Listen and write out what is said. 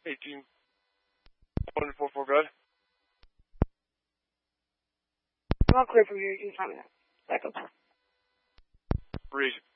18. 144, go ahead. I'm all clear from here. You can tell me that. Back up. Read.